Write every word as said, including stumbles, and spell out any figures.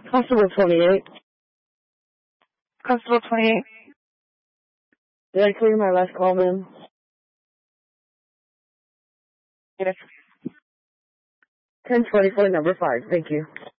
Constable twenty-eight. Constable twenty-eight. Did I clear my last call, ma'am? Yes. ten twenty-four, number five. Thank you.